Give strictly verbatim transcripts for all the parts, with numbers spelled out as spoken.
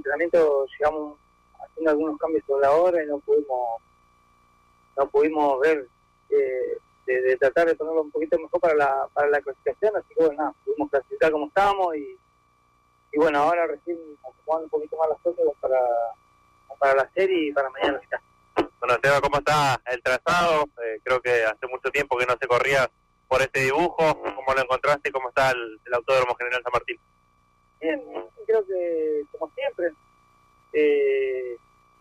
entrenamiento llegamos haciendo algunos cambios sobre la hora y no pudimos no pudimos ver eh, de, de tratar de ponerlo un poquito mejor para la para la clasificación, así que bueno, nada, pudimos clasificar como estábamos y, y bueno, ahora recién acomodando un poquito más las cosas para, para la serie y para mañana la final. Bueno, Seba, ¿cómo está el trazado? Eh, creo que hace mucho tiempo que no se corría por este dibujo. ¿Cómo lo encontraste? ¿Cómo está el, el Autódromo General San Martín? Bien, creo que como siempre eh,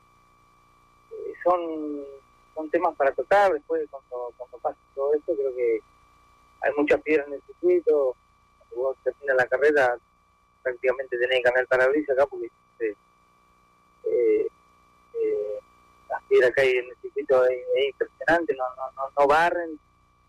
son, son temas para tratar después cuando, cuando pase todo esto. Creo que hay muchas piedras en el circuito. Cuando vos terminas la carrera prácticamente tenés que cambiar el parabrisas acá porque eh, eh, eh, las piedras que hay en el circuito es, es impresionante, no, no, no, no barren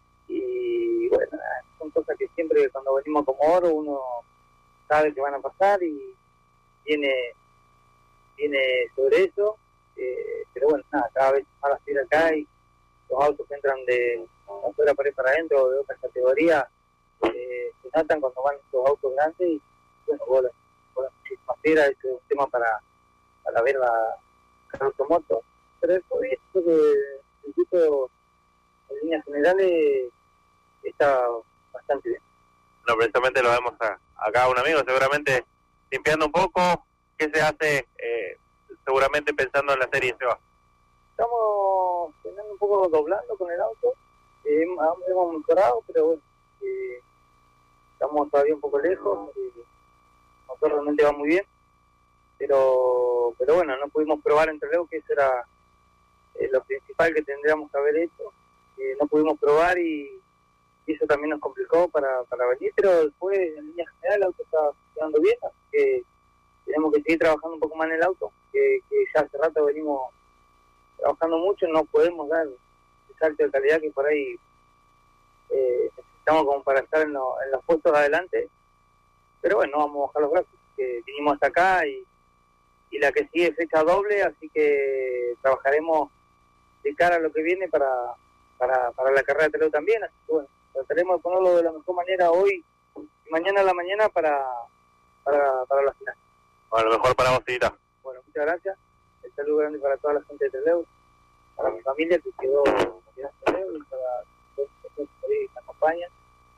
y bueno, son cosas que siempre cuando venimos como oro uno sabe que van a pasar y viene viene sobre eso, eh, pero bueno, nada, cada vez más las piedras acá y los autos que entran de afuera para ir para adentro o de otras categorías eh, se notan cuando van los autos grandes y bueno, bola, bola muchísimas piedras, es un tema para, para ver la, la automoto. Pero después creo que el equipo en líneas generales está bastante bien. No, precisamente lo vemos a, acá un amigo, seguramente limpiando un poco. ¿Qué se hace? Eh, seguramente pensando en la serie, Seba. Estamos teniendo un poco doblando con el auto, eh, hemos mejorado, pero bueno, eh, estamos todavía un poco lejos, eh, el motor realmente va muy bien, pero pero bueno, no pudimos probar entre luego que eso era Eh, lo principal que tendríamos que haber hecho, eh, no pudimos probar y, y eso también nos complicó para, para venir, pero después en línea general el auto está quedando bien, así que tenemos que seguir trabajando un poco más en el auto, que, que ya hace rato venimos trabajando mucho, no podemos dar el salto de calidad que por ahí eh, necesitamos como para estar en, lo, en los puestos de adelante, pero bueno, no vamos a bajar los brazos, que vinimos hasta acá y, y la que sigue es fecha doble, así que trabajaremos de cara a lo que viene para para, para la carrera de Teleu también, así que bueno, trataremos de ponerlo de la mejor manera hoy y mañana a la mañana para para, para la final. Bueno, lo mejor para vos, Cita. Bueno, muchas gracias, el saludo grande para toda la gente de Teleu, para mi familia que quedó en Teleu y para todos los que me acompañan,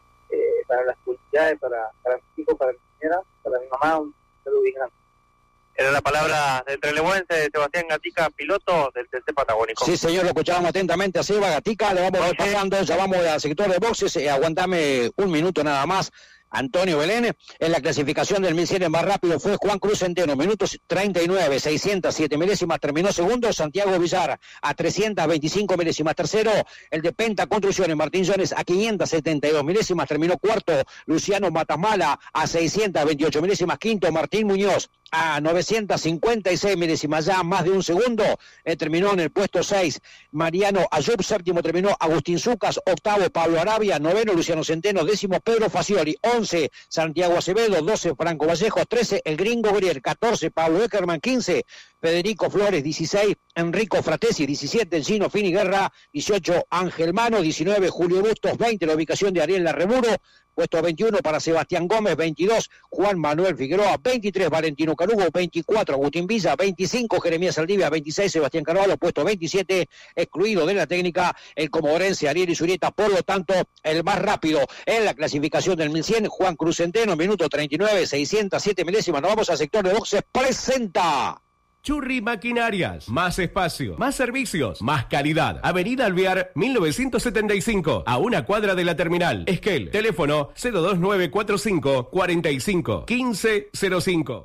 eh, para las publicidades, para, para mi hijo, para mi señora, para mi mamá, un saludo bien grande. Era la palabra del trelewense de Sebastián Gatica, piloto del T C Patagónico. Sí, señor, lo escuchábamos atentamente a Seba Gatica, le vamos repasando, ya vamos al sector de boxes, eh, aguantame un minuto nada más. Antonio Belén, en la clasificación del mil cien en más rápido fue Juan Cruz Centeno, minutos treinta y nueve, seiscientos siete milésimas, terminó segundo. Santiago Villar a trescientos veinticinco milésimas, tercero. El de Penta Construcciones, Martín Jones a quinientos setenta y dos milésimas, terminó cuarto. Luciano Matamala a seiscientos veintiocho milésimas, quinto. Martín Muñoz a novecientos cincuenta y seis milésimas, ya más de un segundo, eh, terminó en el puesto seis. Mariano Ayub, séptimo terminó Agustín Zucas, octavo Pablo Arabia, noveno Luciano Centeno, décimo Pedro Facioli, once Santiago Acevedo, doce Franco Vallejo, trece el Gringo Grier, catorce Pablo Eckerman, quince Federico Flores, dieciséis Enrico Fratesi, diecisiete Gino Fini Guerra, dieciocho Ángel Mano, diecinueve Julio Bustos, veinte la ubicación de Ariel Larreburo, puesto veintiuno para Sebastián Gómez, veintidós Juan Manuel Figueroa, veintitrés Valentino Carugo, veinticuatro Agustín Villa, veinticinco Jeremías Saldivia, veintiséis Sebastián Carvalho, puesto veintisiete, excluido de la técnica el comodorense Ariel Isurieta, por lo tanto el más rápido en la clasificación del mil cien, Juan Cruz Centeno, minuto treinta y nueve, seiscientos siete milésimas. Nos vamos al sector de boxes, presenta Churri Maquinarias, más espacio, más servicios, más calidad. Avenida Alvear, mil novecientos setenta y cinco, a una cuadra de la terminal. Esquel, teléfono cero dos nueve cuatro cinco, cuarenta y cinco, quince cero cinco.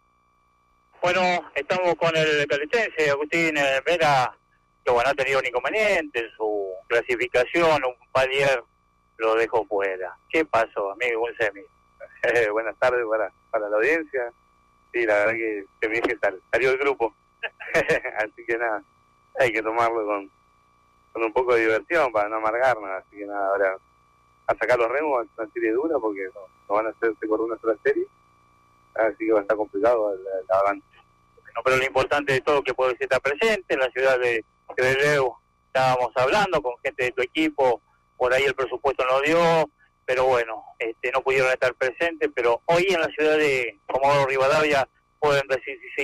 Bueno, estamos con el caletense Agustín eh, Vera, que bueno, ha tenido un inconveniente en su clasificación, un palier lo dejó fuera. ¿Qué pasó, amigo? Un semi. Eh, buenas tardes para, para la audiencia. Sí, la verdad que, que mi hija sal, salió del grupo. Así que nada, hay que tomarlo con, con un poco de diversión para no amargarnos. Así que nada, ahora a sacar los remos es una serie dura porque no, no van a hacerse por una sola serie. Así que va a estar complicado el, el avance. No, pero lo importante de todo es que puedes estar presente en la ciudad de Teleu. Estábamos hablando con gente de tu equipo, por ahí el presupuesto no dio, pero bueno, este, no pudieron estar presentes, pero hoy en la ciudad de Comodoro Rivadavia pueden decir si se